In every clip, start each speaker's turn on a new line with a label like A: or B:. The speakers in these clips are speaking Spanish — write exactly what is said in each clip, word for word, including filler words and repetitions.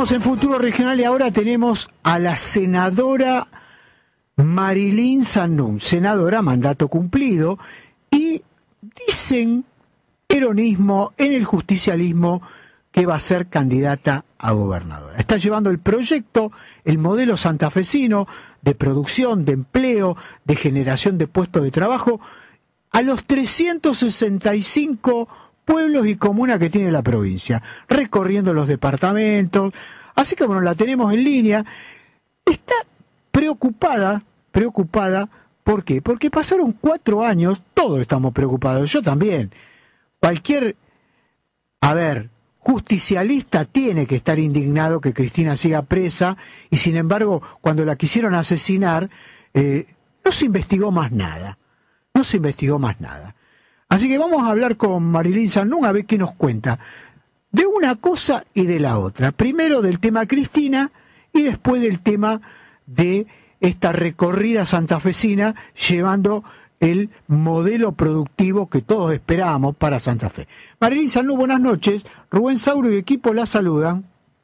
A: Seguimos en Futuro Regional y ahora tenemos a la senadora Marilyn Sannún, senadora mandato cumplido, y dicen peronismo en el justicialismo que va a ser candidata a gobernadora. Está llevando el proyecto, el modelo santafesino de producción, de empleo, de generación de puestos de trabajo a los trescientos sesenta y cinco pueblos y comunas que tiene la provincia, recorriendo los departamentos. Así que bueno, la tenemos en línea. Está preocupada, preocupada, ¿por qué? Porque pasaron cuatro años, todos estamos preocupados, yo también. Cualquier, a ver, justicialista tiene que estar indignado que Cristina siga presa, y sin embargo, cuando la quisieron asesinar, eh, no se investigó más nada, no se investigó más nada. Así que vamos a hablar con Marilyn Sannún a ver qué nos cuenta de una cosa y de la otra. Primero del tema Cristina y después del tema de esta recorrida santafesina llevando el modelo productivo que todos esperábamos para Santa Fe. Marilyn Sannún, buenas noches. Rubén Sauro y equipo la saludan.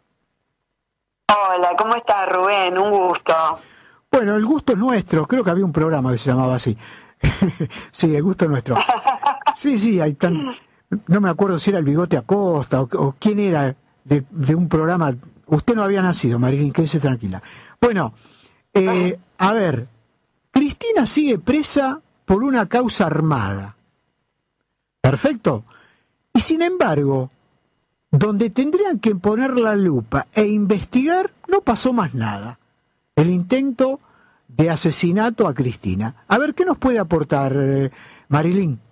B: Hola, ¿cómo estás, Rubén? Un gusto.
A: Bueno, el gusto es nuestro. Creo que había un programa que se llamaba así. Sí, el gusto es nuestro. Sí, sí, hay tan... no me acuerdo si era el Bigote Acosta o, o quién era de, de un programa. Usted no había nacido, Marilyn, quédese tranquila. Bueno, eh, a ver, Cristina sigue presa por una causa armada. Perfecto. Y sin embargo, donde tendrían que poner la lupa e investigar, no pasó más nada. El intento de asesinato a Cristina. A ver, ¿qué nos puede aportar, eh, Marilyn?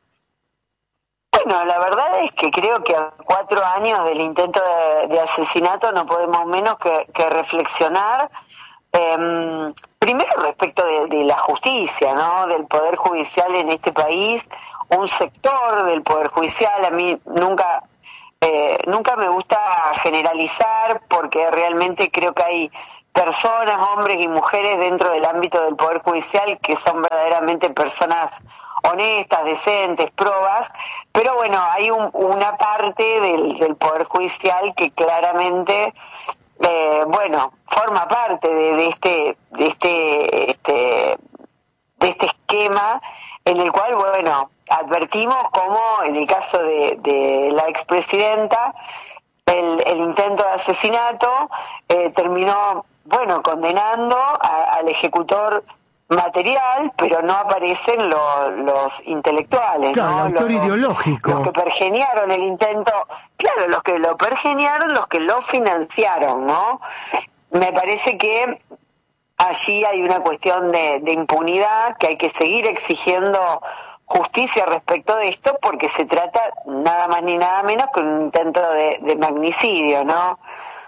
B: Bueno, la verdad es que creo que a cuatro años del intento de, de asesinato no podemos menos que, que reflexionar, eh, primero respecto de, de la justicia, ¿no? Del Poder Judicial en este país, un sector del Poder Judicial. A mí nunca, eh, nunca me gusta generalizar, porque realmente creo que hay personas, hombres y mujeres dentro del ámbito del Poder Judicial que son verdaderamente personas honestas, decentes, probas, pero bueno, hay un, una parte del, del Poder Judicial que claramente, eh, bueno, forma parte de, de este, de este, este, de este esquema en el cual, bueno, advertimos como en el caso de, de la expresidenta, el, el intento de asesinato eh, terminó, bueno, condenando a, al ejecutor material, pero no aparecen lo, los intelectuales,
A: claro,
B: ¿no?
A: El autor
B: los,
A: ideológico.
B: Los que pergeniaron el intento, claro, los que lo pergeniaron, los que lo financiaron, ¿no? Me parece que allí hay una cuestión de, de impunidad, que hay que seguir exigiendo justicia respecto de esto, porque se trata nada más ni nada menos que un intento de, de magnicidio, ¿no?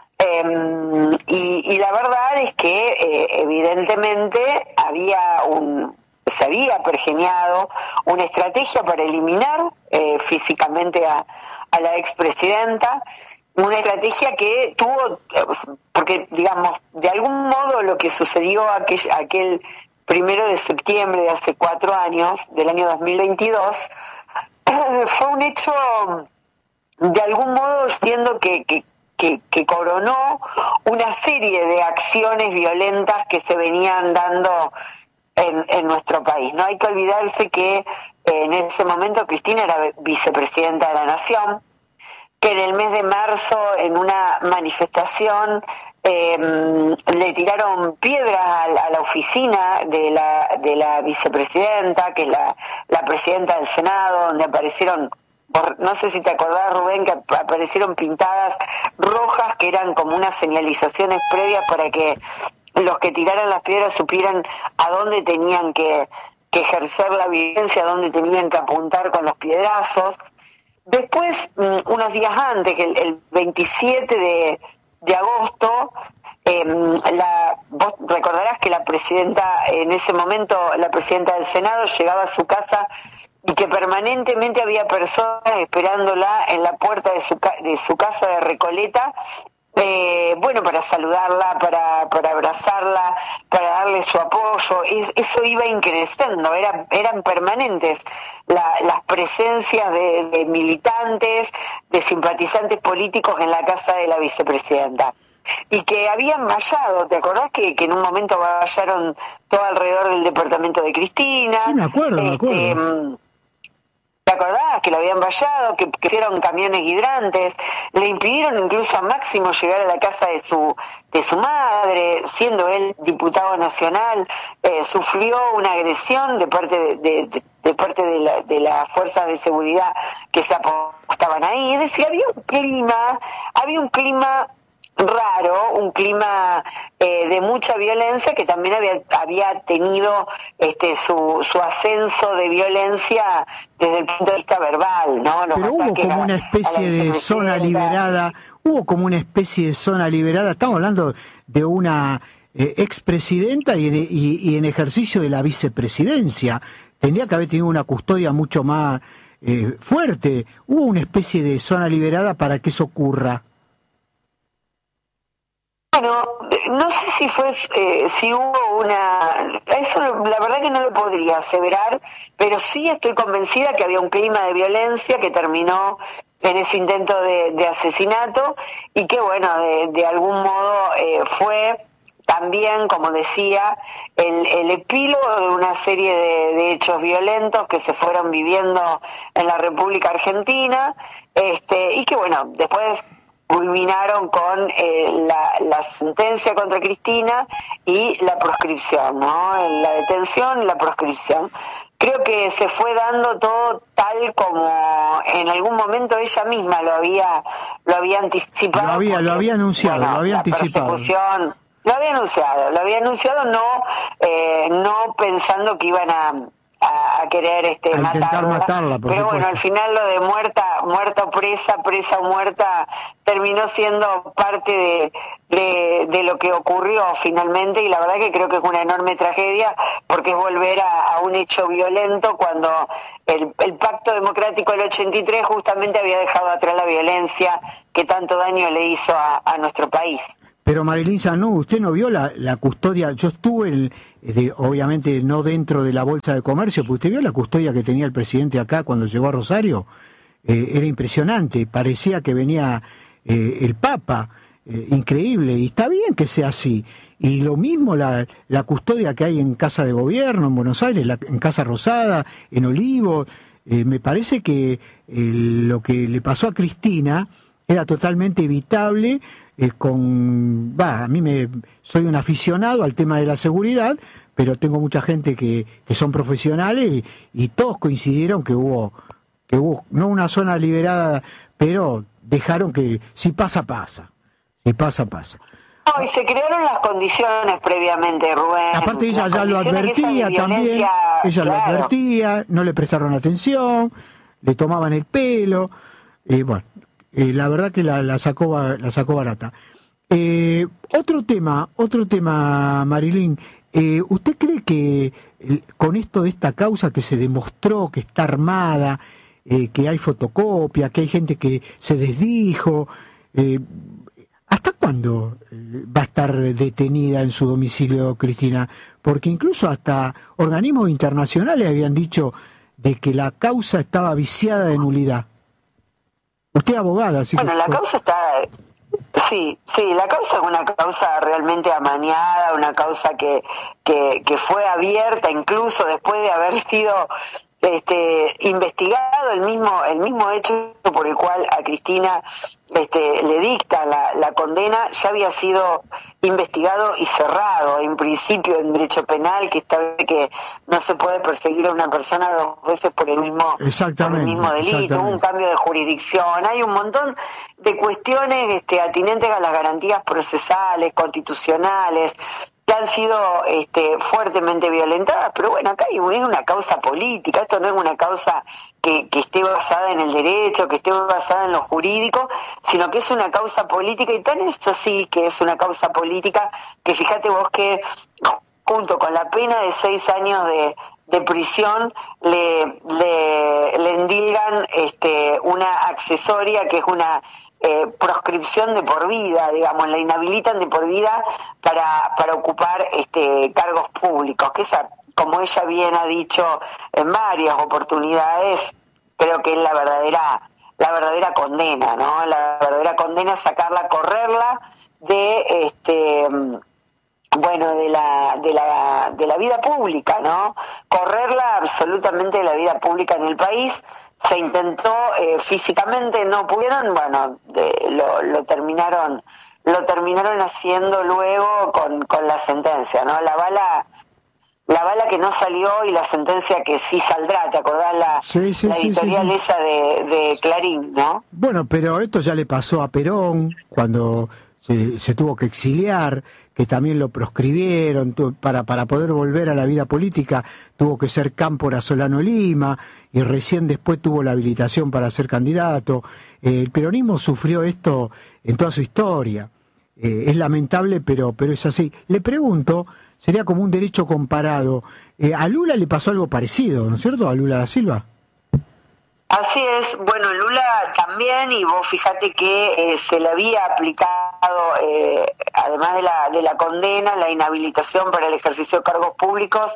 B: Eh, y, y la verdad es que eh, evidentemente había un, se había pergeniado una estrategia para eliminar eh, físicamente a, a la expresidenta, una estrategia que tuvo, porque digamos, de algún modo lo que sucedió aquel, aquel primero de septiembre de hace cuatro años, del año dos mil veintidós, fue un hecho, de algún modo, siendo que, que Que, que coronó una serie de acciones violentas que se venían dando en, en nuestro país. No hay que olvidarse que eh, en ese momento Cristina era vicepresidenta de la Nación, que en el mes de marzo, en una manifestación, eh, le tiraron piedras a, a la oficina de la, de la vicepresidenta, que es la, la presidenta del Senado, donde aparecieron, no sé si te acordás, Rubén, que aparecieron pintadas rojas que eran como unas señalizaciones previas para que los que tiraran las piedras supieran a dónde tenían que, que ejercer la violencia, a dónde tenían que apuntar con los piedrazos. Después, unos días antes, el, el veintisiete de, de agosto, eh, la, vos recordarás que la presidenta, en ese momento, la presidenta del Senado llegaba a su casa y que permanentemente había personas esperándola en la puerta de su, de su casa de Recoleta, eh, bueno, para saludarla, para, para abrazarla, para darle su apoyo. Es, eso iba increciendo, era, eran permanentes la, las presencias de, de militantes, de simpatizantes políticos en la casa de la vicepresidenta. y que habían vallado, ¿te acordás que, que en un momento vallaron todo alrededor del departamento de Cristina?
A: Sí, me acuerdo, me
B: este,
A: acuerdo.
B: ¿Te acordás que lo habían vallado, que, que hicieron camiones hidrantes? Le impidieron incluso a Máximo llegar a la casa de su de su madre, siendo él diputado nacional, eh, sufrió una agresión de parte de, de, de, de parte de, la, de las fuerzas de seguridad que se apostaban ahí. Es decir, había un clima, había un clima raro, un clima eh, de mucha violencia que también había había tenido este su su ascenso de violencia desde el punto de vista verbal, ¿no? Los
A: Pero hubo como una especie de zona liberada, hubo como una especie de zona liberada, estamos hablando de una eh, expresidenta y, y, y en ejercicio de la vicepresidencia, tendría que haber tenido una custodia mucho más eh, fuerte, hubo una especie de zona liberada para que eso ocurra.
B: Bueno, no sé si fue, eh, si hubo una, eso la verdad que no lo podría aseverar, pero sí estoy convencida que había un clima de violencia que terminó en ese intento de, de asesinato y que bueno, de, de algún modo eh, fue también, como decía, el, el epílogo de una serie de, de hechos violentos que se fueron viviendo en la República Argentina, este, y que bueno, después culminaron con eh, la, la sentencia contra Cristina y la proscripción, ¿no? La detención y la proscripción. Creo que se fue dando todo tal como en algún momento ella misma lo había lo había anticipado.
A: Lo había,
B: porque,
A: lo había anunciado,
B: bueno,
A: lo había
B: la
A: anticipado.
B: Persecución, lo había anunciado, lo había anunciado no eh, no pensando que iban a a querer este
A: a intentar
B: matarla,
A: matarla por
B: pero
A: supuesto.
B: bueno, al final lo de muerta muerta o presa, presa o muerta terminó siendo parte de, de, de lo que ocurrió finalmente, y la verdad que creo que es una enorme tragedia porque es volver a, a un hecho violento cuando el, el Pacto Democrático del ochenta y tres justamente había dejado atrás la violencia que tanto daño le hizo a, a nuestro país.
A: Pero Marilyn Sanú, usted no vio la, la custodia, yo estuve, en, de, obviamente no dentro de la Bolsa de Comercio, pero usted vio la custodia que tenía el presidente acá cuando llegó a Rosario, eh, era impresionante, parecía que venía eh, el Papa, eh, increíble, y está bien que sea así. Y lo mismo la, la custodia que hay en Casa de Gobierno, en Buenos Aires, la, en Casa Rosada, en Olivos, eh, me parece que eh, lo que le pasó a Cristina era totalmente evitable. Eh, con va a mí me soy un aficionado al tema de la seguridad, pero tengo mucha gente que, que son profesionales y, y todos coincidieron que hubo que hubo no una zona liberada, pero dejaron que si pasa pasa, si pasa pasa.
B: No, y se crearon las condiciones previamente, Rubén.
A: Aparte ella ya lo advertía también, ella claro. lo advertía, no le prestaron atención, le tomaban el pelo, eh, bueno. Eh, la verdad que la, la sacó la sacó barata. Eh, otro tema, otro tema, Marilyn. Eh, ¿Usted cree que eh, con esto de esta causa que se demostró que está armada, eh, que hay fotocopia, que hay gente que se desdijo, eh, ¿hasta cuándo va a estar detenida en su domicilio, Cristina? Porque incluso hasta organismos internacionales habían dicho de que la causa estaba viciada de nulidad. Usted es abogada, así
B: bueno,
A: que...
B: la causa está... Sí, sí, la causa es una causa realmente amañada, una causa que, que, que fue abierta incluso después de haber sido este, investigado el mismo, el mismo hecho por el cual a Cristina este, le dicta la, la condena, ya había sido investigado y cerrado, en principio en derecho penal, que establece que no se puede perseguir a una persona dos veces por el mismo, por el mismo delito, un cambio de jurisdicción, hay un montón de cuestiones este, atinentes a las garantías procesales, constitucionales, que han sido este, fuertemente violentadas, pero bueno, acá hay una causa política, esto no es una causa que, que esté basada en el derecho, que esté basada en lo jurídico, sino que es una causa política, y tan es así que es una causa política, que fíjate vos que junto con la pena de seis años de, de prisión le, le, le endilgan este, una accesoria que es una Eh, proscripción de por vida, digamos, la inhabilitan de por vida para para ocupar este cargos públicos, que esa, como ella bien ha dicho en varias oportunidades, creo que es la verdadera la verdadera condena, ¿no? La verdadera condena es sacarla, correrla de este bueno de la de la de la vida pública, ¿no? Correrla absolutamente de la vida pública en el país. Se intentó eh, físicamente, no pudieron, bueno, de, lo, lo terminaron lo terminaron haciendo luego con, con la sentencia, ¿no? La bala la bala que no salió y la sentencia que sí saldrá, ¿te acordás la,
A: sí, sí,
B: la
A: sí,
B: editorial
A: sí, sí.
B: esa de, de Clarín, ¿no?
A: Bueno, pero esto ya le pasó a Perón cuando se, se tuvo que exiliar, que también lo proscribieron tu, para para poder volver a la vida política, tuvo que ser Cámpora Solano Lima y recién después tuvo la habilitación para ser candidato. Eh, el peronismo sufrió esto en toda su historia. Eh, es lamentable, pero pero es así. Le pregunto, sería como un derecho comparado. Eh, a Lula le pasó algo parecido, ¿no es cierto? A Lula da Silva.
B: Así es, bueno, Lula también, y vos fíjate que eh, se le había aplicado, eh, además de la, de la condena, la inhabilitación para el ejercicio de cargos públicos.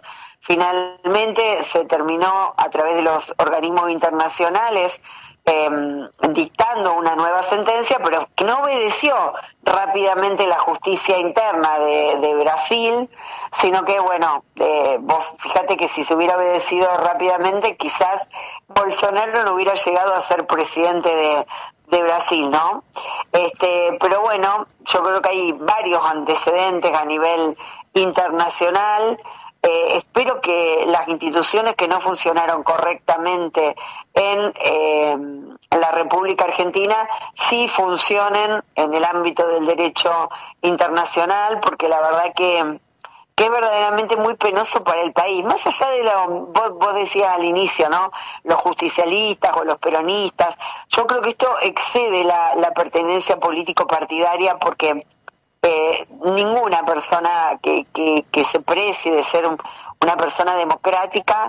B: Finalmente se terminó a través de los organismos internacionales eh, dictando una nueva sentencia, pero que no obedeció rápidamente la justicia interna de, de Brasil, sino que, bueno, eh, vos fíjate que si se hubiera obedecido rápidamente, quizás Bolsonaro no hubiera llegado a ser presidente de, de Brasil, ¿no? Este, pero bueno, yo creo que hay varios antecedentes a nivel internacional. Eh, espero que las instituciones que no funcionaron correctamente en eh, la República Argentina sí funcionen en el ámbito del derecho internacional, porque la verdad que, que es verdaderamente muy penoso para el país. Más allá de lo, vos, vos decías al inicio, ¿no? Los justicialistas o los peronistas, yo creo que esto excede la, la pertenencia político-partidaria, porque Eh, ninguna persona que, que, que se precie de ser un, una persona democrática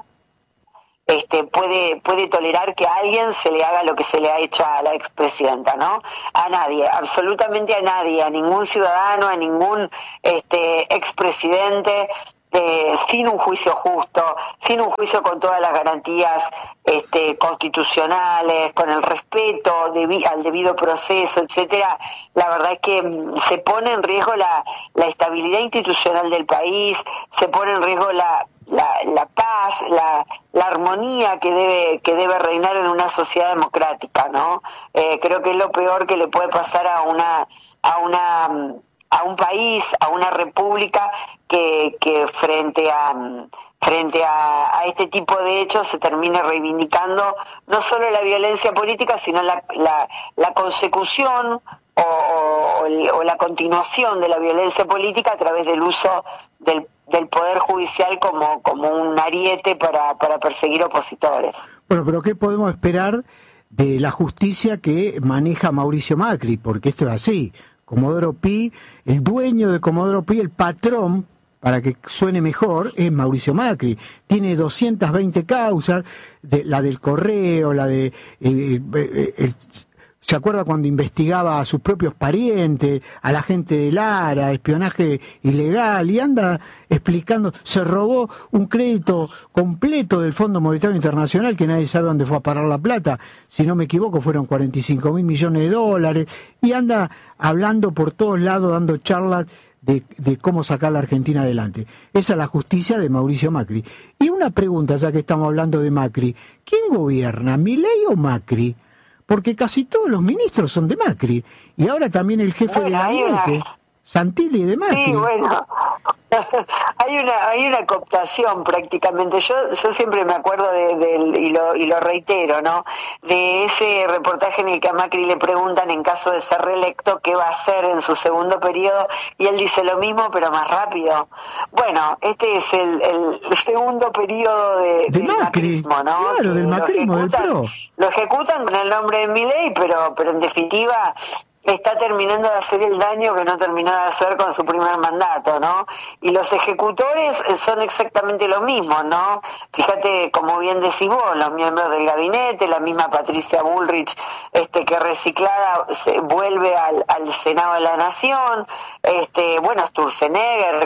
B: este, puede, puede tolerar que a alguien se le haga lo que se le ha hecho a la expresidenta, ¿no? A nadie, absolutamente a nadie, a ningún ciudadano, a ningún este, expresidente, eh, sin un juicio justo, sin un juicio con todas las garantías este, constitucionales, con el respeto debi- al debido proceso, etcétera. La verdad es que se pone en riesgo la, la estabilidad institucional del país, se pone en riesgo la, la, la paz, la, la armonía que debe, que debe reinar en una sociedad democrática, ¿no? Eh, creo que es lo peor que le puede pasar a una, a una, a un país, a una república que, que frente a frente a, a este tipo de hechos se termine reivindicando no solo la violencia política, sino la, la, la consecución o, o, o la continuación de la violencia política a través del uso del, del Poder Judicial como, como un ariete para, para perseguir opositores.
A: Bueno, pero ¿qué podemos esperar de la justicia que maneja Mauricio Macri? Porque esto es así. Comodoro Pi, el dueño de Comodoro Pi, el patrón, para que suene mejor, es Mauricio Macri. Tiene doscientas veinte causas, de, la del correo, la de... Eh, eh, el, ¿se acuerda cuando investigaba a sus propios parientes, a la gente de Lara, espionaje ilegal? Y anda explicando, se robó un crédito completo del Fondo Monetario Internacional, que nadie sabe dónde fue a parar la plata. Si no me equivoco, fueron cuarenta y cinco mil millones de dólares. Y anda hablando por todos lados, dando charlas De, de cómo sacar la Argentina adelante. Esa es la justicia de Mauricio Macri. Y una pregunta, ya que estamos hablando de Macri, ¿quién gobierna, Milei o Macri? Porque casi todos los ministros son de Macri. Y ahora también el jefe
B: bueno,
A: de gabinete, una... Santilli, de Macri.
B: Sí, bueno, hay una hay una cooptación prácticamente. Yo yo siempre me acuerdo de, de y lo y lo reitero, ¿no? De ese reportaje en el que a Macri le preguntan en caso de ser reelecto qué va a hacer en su segundo periodo y él dice lo mismo pero más rápido. Bueno, este es el, el segundo periodo de,
A: de
B: del
A: Macri,
B: macrismo, ¿no?
A: Claro,
B: que
A: del macrismo, del pro.
B: Lo ejecutan con el nombre de Milei, pero pero en definitiva está terminando de hacer el daño que no terminó de hacer con su primer mandato, ¿no? Y los ejecutores son exactamente los mismos, ¿no? Fíjate, como bien decís vos, los miembros del gabinete, la misma Patricia Bullrich, este que reciclada se vuelve al, al Senado de la Nación, este, bueno, Sturzenegger,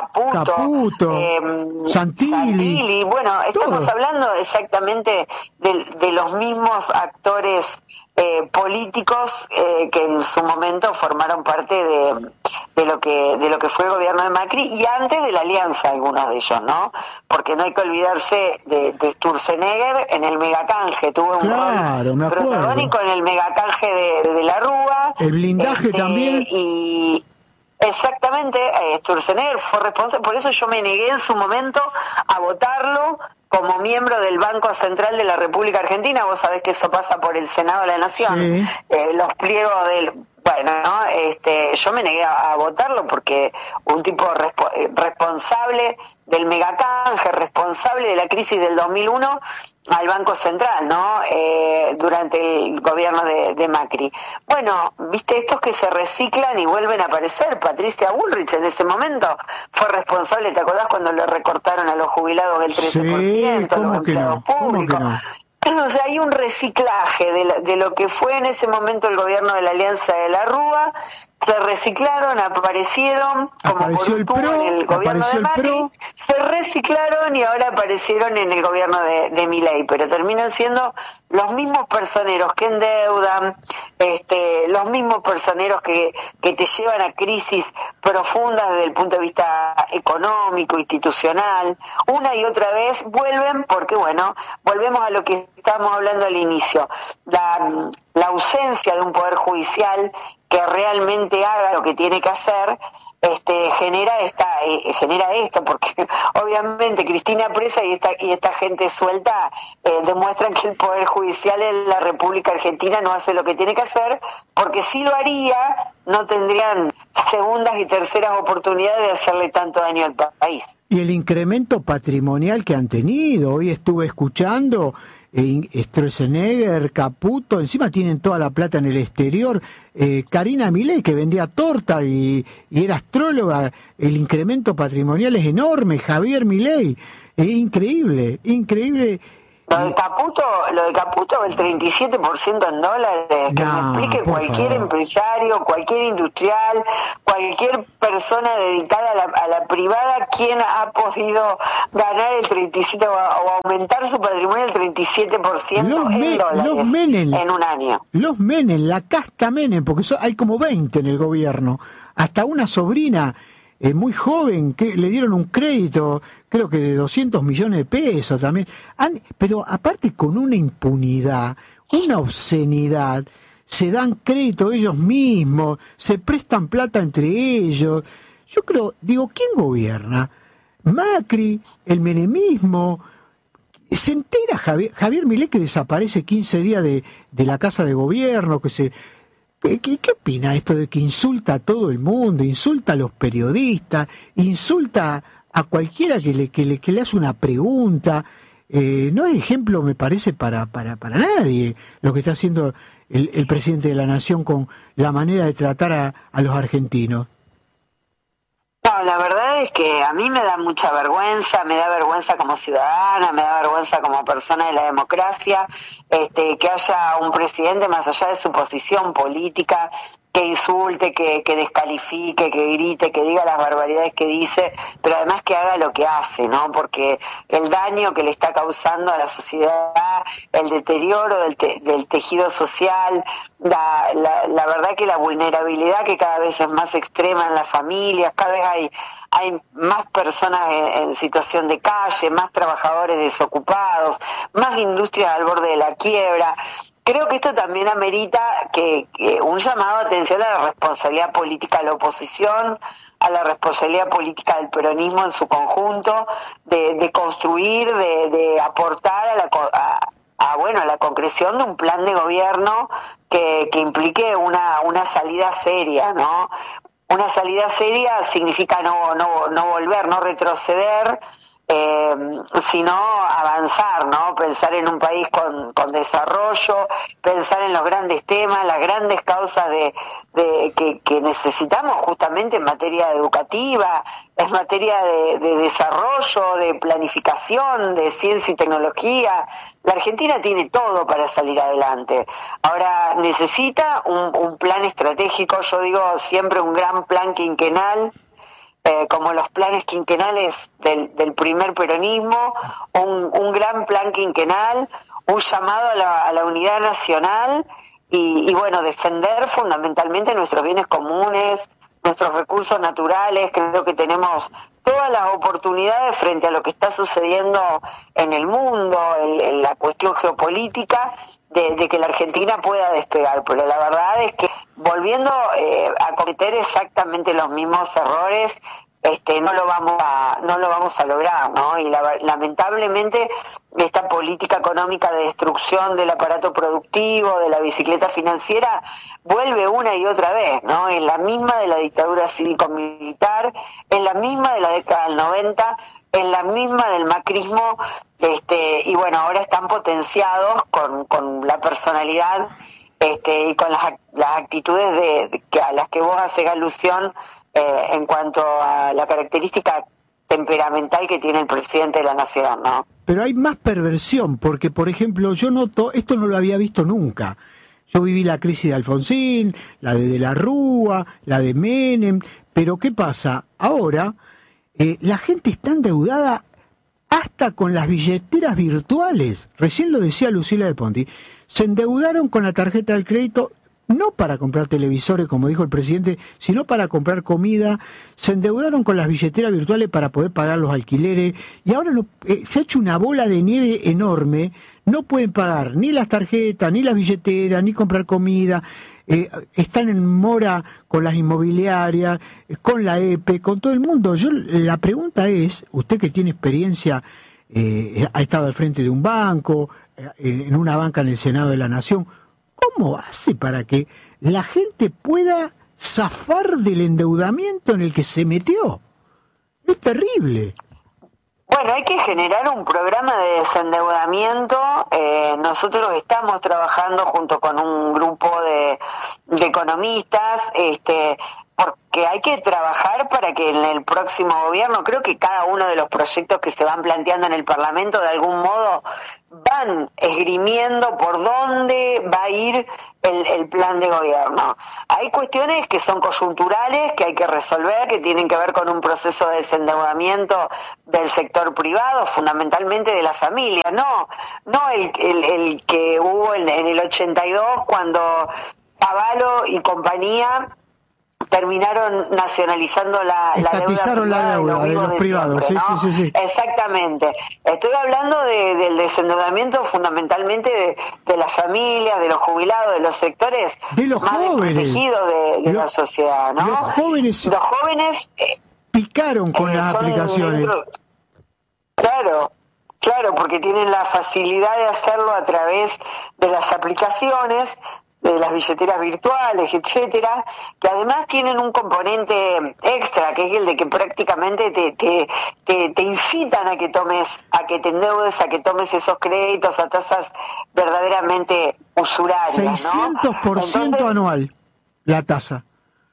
B: Caputo,
A: Caputo
B: eh,
A: Santilli,
B: Santilli. Bueno, estamos
A: todo.
B: hablando exactamente de, de los mismos actores eh, políticos eh, que en su momento formaron parte de, de lo que de lo que fue el gobierno de Macri y antes de la alianza, algunos de ellos, ¿no? Porque no hay que olvidarse de, de Sturzenegger en el megacanje, tuvo un
A: Claro,
B: rol
A: me acuerdo.
B: protagónico en el megacanje de, de la Rúa.
A: El blindaje
B: este,
A: también.
B: Y exactamente, eh, Sturzenegger fue responsable, por eso yo me negué en su momento a votarlo como miembro del Banco Central de la República Argentina. Vos sabés que eso pasa por el Senado de la Nación,
A: Sí.
B: eh, los pliegos del... Bueno, ¿no? este, yo me negué a, a votarlo porque un tipo respo- responsable del megacanje, responsable de la crisis del dos mil uno al Banco Central, ¿no? Eh, durante el gobierno de, de Macri. Bueno, viste, estos que se reciclan y vuelven a aparecer. Patricia Bullrich en ese momento fue responsable, ¿te acordás cuando le recortaron a los jubilados el trece por ciento,
A: Sí,
B: a los
A: ¿cómo que
B: empleados
A: no? ¿Cómo
B: públicos?
A: que no?
B: O sea, hay un reciclaje de, la, de lo que fue en ese momento el gobierno de la Alianza de la Rúa, se reciclaron, aparecieron como
A: Apareció
B: por
A: el
B: un tubo
A: PRO,
B: en el gobierno
A: apareció
B: de
A: el
B: Macri,
A: PRO.
B: se reciclaron y ahora aparecieron en el gobierno de, de Milei, pero terminan siendo los mismos personeros que endeudan, este, los mismos personeros que, que te llevan a crisis profundas desde el punto de vista económico, institucional, una y otra vez vuelven porque, bueno, volvemos a lo que estábamos hablando al inicio, la, la ausencia de un poder judicial que realmente haga lo que tiene que hacer, este genera esta eh, genera esto, porque obviamente Cristina presa y esta y esta gente suelta eh, demuestran que el poder judicial en la República Argentina no hace lo que tiene que hacer, porque si lo haría no tendrían segundas y terceras oportunidades de hacerle tanto daño al país.
A: Y el incremento patrimonial que han tenido, hoy estuve escuchando, eh, Sturzenegger, Caputo, encima tienen toda la plata en el exterior, eh, Karina Milei que vendía torta y, y era astróloga, el incremento patrimonial es enorme, Javier Milei, es increíble, increíble.
B: Lo de Caputo, lo de Caputo, el treinta y siete por ciento en dólares, que
A: No,
B: me explique
A: por
B: cualquier
A: favor.
B: empresario, cualquier industrial, cualquier persona dedicada a la, a la privada, quien ha podido ganar el treinta y siete por ciento o, o aumentar su patrimonio el treinta y siete por ciento
A: Los,
B: en
A: me,
B: dólares
A: los Menem,
B: en un año.
A: los Menem, la casta Menem, porque so, hay como veinte en el gobierno, hasta una sobrina eh, muy joven que le dieron un crédito, creo que de doscientos millones de pesos también, Han, pero aparte con una impunidad, una obscenidad, se dan crédito ellos mismos, se prestan plata entre ellos. Yo creo, digo, ¿quién gobierna? Macri, el menemismo. Se entera Javier, Javier Milei que desaparece quince días de, de la casa de gobierno, que se... ¿Qué, ¿Qué opina esto de que insulta a todo el mundo, insulta a los periodistas, insulta a cualquiera que le, que le, que le hace una pregunta? Eh, no es ejemplo, me parece, para, para, para nadie lo que está haciendo el, el presidente de la Nación con la manera de tratar a, a los argentinos.
B: No, la verdad es que a mí me da mucha vergüenza, me da vergüenza como ciudadana, me da vergüenza como persona de la democracia, este, que haya un presidente más allá de su posición política, que insulte, que, que descalifique, que grite, que diga las barbaridades que dice, pero además que haga lo que hace, ¿no? Porque el daño que le está causando a la sociedad, el deterioro del, te, del tejido social, la, la, la verdad que la vulnerabilidad que cada vez es más extrema en las familias, cada vez hay hay más personas en, en situación de calle, más trabajadores desocupados, más industrias al borde de la quiebra. Creo que esto también amerita que, que un llamado de atención a la responsabilidad política de la oposición, a la responsabilidad política del peronismo en su conjunto, de, de construir, de, de aportar a la, a, a, bueno, a la concreción de un plan de gobierno que, que implique una, una salida seria, ¿no? Una salida seria significa no, no, no volver, no retroceder, eh, sino avanzar, ¿no? Pensar en un país con, con desarrollo, pensar en los grandes temas, las grandes causas de, de que, que necesitamos justamente en materia educativa, en materia de, de desarrollo, de planificación, de ciencia y tecnología. La Argentina tiene todo para salir adelante. Ahora necesita un, un plan estratégico, yo digo siempre un gran plan quinquenal, eh, como los planes quinquenales del, del primer peronismo, un, un gran plan quinquenal, un llamado a la, a la unidad nacional y, y bueno, defender fundamentalmente nuestros bienes comunes, nuestros recursos naturales. Creo que tenemos todas las oportunidades frente a lo que está sucediendo en el mundo, en, en la cuestión geopolítica, de, de que la Argentina pueda despegar, pero la verdad es que volviendo eh, a cometer exactamente los mismos errores, este no lo vamos a no lo vamos a lograr, ¿no? Y la, lamentablemente esta política económica de destrucción del aparato productivo, de la bicicleta financiera, vuelve una y otra vez, ¿no? Es la misma de la dictadura cívico-militar, es la misma de la década del noventa, es la misma del macrismo, este y bueno, ahora están potenciados con, con la personalidad este y con las, las actitudes de, de que a las que vos haces alusión eh, en cuanto a la característica temperamental que tiene el presidente de la nación, ¿no?
A: Pero hay más perversión, porque por ejemplo yo noto, esto no lo había visto nunca. Yo viví la crisis de Alfonsín, la de De la Rúa, la de Menem, pero ¿qué pasa? Ahora eh, la gente está endeudada hasta con las billeteras virtuales. Recién lo decía Lucila de Ponti. Se endeudaron con la tarjeta del crédito, no para comprar televisores, como dijo el presidente, sino para comprar comida. Se endeudaron con las billeteras virtuales para poder pagar los alquileres. Y ahora lo, eh, se ha hecho una bola de nieve enorme. No pueden pagar ni las tarjetas, ni las billeteras, ni comprar comida. Eh, están en mora con las inmobiliarias, con la E P E, con todo el mundo. Yo la pregunta es, usted que tiene experiencia, eh, ha estado al frente de un banco, eh, en una banca en el Senado de la Nación, ¿cómo hace para que la gente pueda zafar del endeudamiento en el que se metió? Es terrible.
B: Bueno, hay que generar un programa de desendeudamiento. Eh, nosotros estamos trabajando junto con un grupo de, de economistas, este, porque hay que trabajar para que en el próximo gobierno, creo que cada uno de los proyectos que se van planteando en el Parlamento de algún modo van esgrimiendo por dónde va a ir el, el plan de gobierno. Hay cuestiones que son coyunturales, que hay que resolver, que tienen que ver con un proceso de desendeudamiento del sector privado, fundamentalmente de las familias, no no el, el, el que hubo en, en el ochenta y dos cuando Cavallo y compañía terminaron nacionalizando la,
A: Estatizaron
B: la deuda
A: la deuda de los, de los privados,
B: siempre,
A: sí,
B: ¿no?
A: sí, sí, sí.
B: Exactamente. Estoy hablando de, del desendeudamiento fundamentalmente de, de las familias, de los jubilados, de los sectores
A: de los
B: más
A: jóvenes,
B: desprotegidos de, de
A: los,
B: la sociedad, ¿no?
A: Los jóvenes,
B: los jóvenes eh,
A: picaron con
B: eh,
A: las aplicaciones.
B: Dentro, claro, claro, porque tienen la facilidad de hacerlo a través de las aplicaciones, de las billeteras virtuales, etcétera, que además tienen un componente extra, que es el de que prácticamente te, te, te, te incitan a que tomes, a que te endeudes, a que tomes esos créditos a tasas verdaderamente usurarias,
A: seiscientos por ciento
B: ¿no? Entonces,
A: anual la tasa.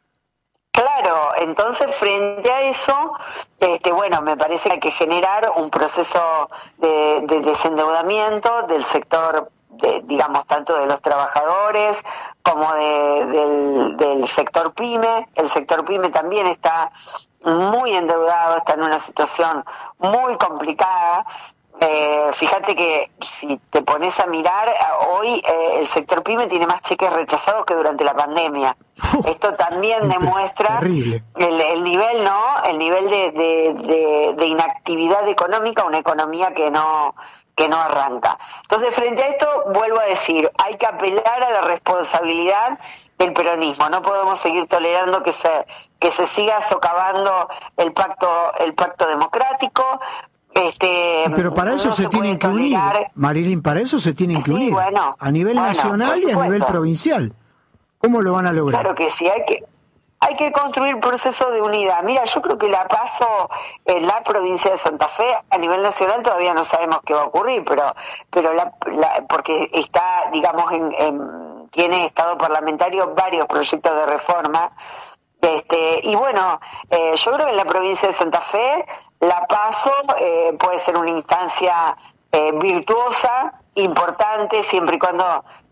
B: Claro, entonces frente a eso, este, bueno, me parece que hay que generar un proceso de, de desendeudamiento del sector, de, digamos, tanto de los trabajadores como de, del, del sector pyme. El sector pyme también está muy endeudado, está en una situación muy complicada. Eh, fíjate que si te pones a mirar, hoy eh, el sector pyme tiene más cheques rechazados que durante la pandemia. Esto también demuestra el, el nivel, ¿no? El nivel de, de, de, de inactividad económica, una economía que no que no arranca. Entonces, frente a esto, vuelvo a decir, hay que apelar a la responsabilidad del peronismo. No podemos seguir tolerando que se que se siga socavando el pacto el pacto democrático. Este,
A: pero para eso
B: no
A: se, se tienen que unir, Marilyn, para eso se tienen que
B: sí,
A: unir,
B: bueno,
A: a nivel
B: bueno,
A: nacional y a nivel provincial. ¿Cómo lo van a lograr?
B: Claro que sí, hay que hay que construir procesos de unidad. Mira, yo creo que la paso en la provincia de Santa Fe, a nivel nacional todavía no sabemos qué va a ocurrir, pero pero la, la, porque está, digamos, en, en, tiene estado parlamentario varios proyectos de reforma. Este, y bueno, eh, yo creo que en la provincia de Santa Fe la PASO eh, puede ser una instancia eh, virtuosa, importante, siempre y cuando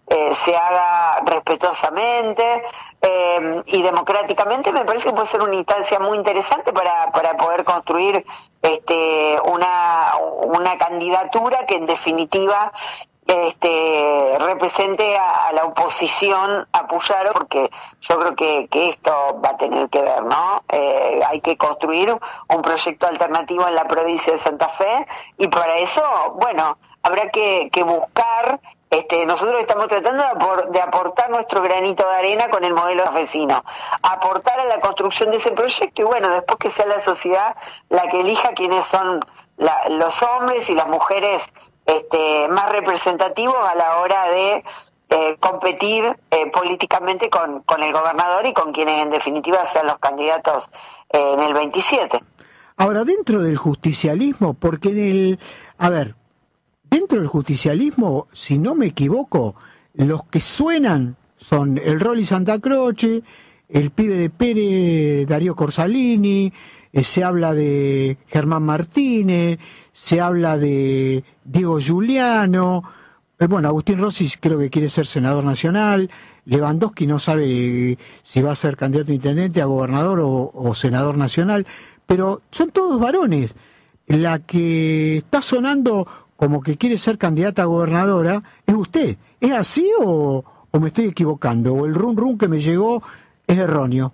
B: eh, se haga respetuosamente eh, y democráticamente. Me parece que puede ser una instancia muy interesante para, para poder construir este, una, una candidatura que en definitiva este represente a, a la oposición a Puyaro, porque yo creo que, que esto va a tener que ver, ¿no? Eh, hay que construir un proyecto alternativo en la provincia de Santa Fe y para eso, bueno, habrá que, que buscar, este, nosotros estamos tratando de, apor, de aportar nuestro granito de arena con el modelo santafesino, aportar a la construcción de ese proyecto y bueno, después que sea la sociedad la que elija quiénes son la, los hombres y las mujeres Este, más representativos a la hora de eh, competir eh, políticamente con, con el gobernador y con quienes en definitiva sean los candidatos eh, en el veintisiete.
A: Ahora, dentro del justicialismo, porque en el... A ver, dentro del justicialismo, si no me equivoco, los que suenan son el Rolly Santa Croce, el pibe de Pérez, Darío Corsalini, eh, se habla de Germán Martínez, se habla de Diego Giuliano, eh, bueno, Agustín Rossi creo que quiere ser senador nacional, Lewandowski no sabe si va a ser candidato a intendente, a gobernador o, o senador nacional, pero son todos varones. La que está sonando como que quiere ser candidata a gobernadora es usted. ¿Es así o, o me estoy equivocando? ¿O el rum rum que me llegó es erróneo?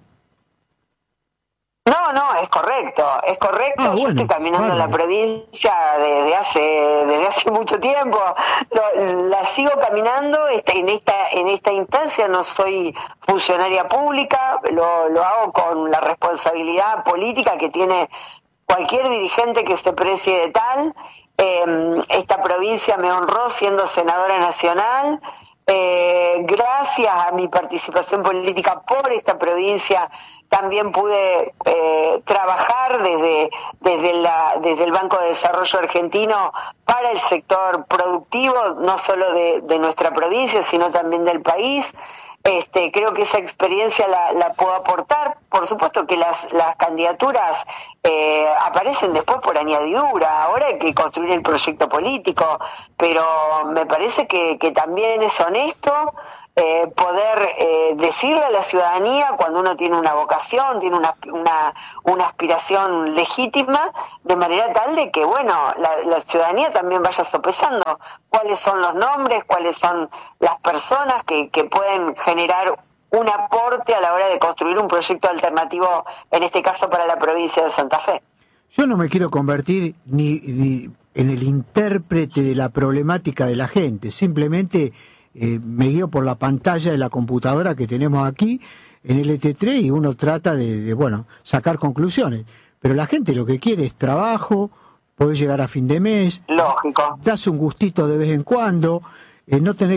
B: No, no, es correcto, es correcto.
A: Ah,
B: Yo
A: bueno,
B: estoy caminando
A: vale.
B: en la provincia desde hace desde hace mucho tiempo. Lo, la sigo caminando. Este, en esta en esta instancia no soy funcionaria pública, lo, lo hago con la responsabilidad política que tiene cualquier dirigente que se precie de tal. Eh, esta provincia me honró siendo senadora nacional. Eh, gracias a mi participación política por esta provincia también pude eh, trabajar desde desde la desde el Banco de Desarrollo Argentino para el sector productivo, no solo de, de nuestra provincia sino también del país. Este, creo que esa experiencia la, la puedo aportar. Por supuesto que las, las candidaturas eh, aparecen después por añadidura. Ahora hay que construir el proyecto político, pero me parece que, que también es honesto eh, poder eh, decirle a la ciudadanía cuando uno tiene una vocación, tiene una, una, una aspiración legítima, de manera tal de que, bueno, la, la ciudadanía también vaya sopesando cuáles son los nombres, cuáles son las personas que, que pueden generar un aporte a la hora de construir un proyecto alternativo, en este caso para la provincia de Santa Fe.
A: Yo no me quiero convertir ni, ni en el intérprete de la problemática de la gente, simplemente eh, me guío por la pantalla de la computadora que tenemos aquí en el L T tres y uno trata de, de bueno, sacar conclusiones. Pero la gente lo que quiere es trabajo, poder llegar a fin de mes,
B: Lógico.
A: darse un gustito de vez en cuando, eh, no tener